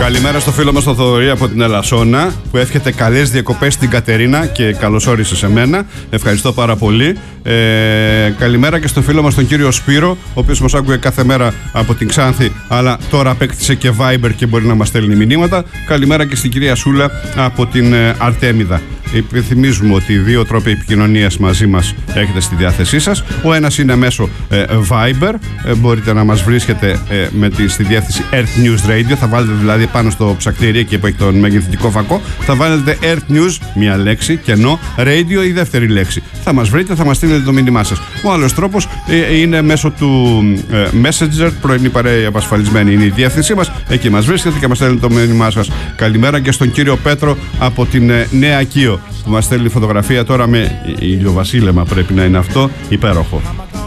Καλημέρα στο φίλο μας τον Θοδωρή από την Ελασσόνα, που εύχεται καλές διακοπές στην Κατερίνα και καλώς όρισε σε μένα. Ευχαριστώ πάρα πολύ. Καλημέρα και στον φίλο μας τον κύριο Σπύρο, ο οποίος μας άκουγε κάθε μέρα από την Ξάνθη, αλλά τώρα απέκτησε και Viber και μπορεί να μας στέλνει μηνύματα. Καλημέρα και στην κυρία Σούλα από την Αρτέμιδα. Υπενθυμίζουμε ότι οι δύο τρόποι επικοινωνίας μαζί μας έχετε στη διάθεσή σας. Ο ένας είναι μέσω Viber. Μπορείτε να μας βρίσκετε στη διεύθυνση Earth News Radio. Θα βάλετε δηλαδή πάνω στο ψακτήρι, εκεί που έχει τον μεγεθυντικό φακό, θα βάλετε Earth News, μία λέξη, κενό, Radio η δεύτερη λέξη. Θα μας βρείτε, θα μας στείλετε το μήνυμά σας. Ο άλλος τρόπος είναι μέσω του Messenger, πρωινή παρέα απασφαλισμένη είναι η διεύθυνσή μας. Εκεί μας βρίσκετε και μας στέλνετε το μήνυμά σας. Καλημέρα και στον κύριο Πέτρο από την Νέα Κίο, που μας στέλνει φωτογραφία τώρα με ηλιοβασίλεμα, πρέπει να είναι αυτό, υπέροχο.